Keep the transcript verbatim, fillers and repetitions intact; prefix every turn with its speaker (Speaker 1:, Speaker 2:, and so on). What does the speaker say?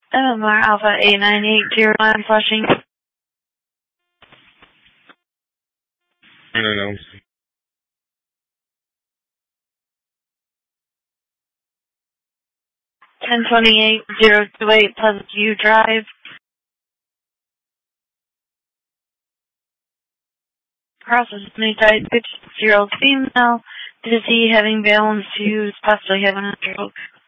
Speaker 1: M R Alpha eight nine eight zero nine Flushing.
Speaker 2: I don't know.
Speaker 1: ten twenty-eight zero two eight Pleasant View Drive. Process nucleotide six-year-old female. Dizzy, having balance views, possibly having a stroke.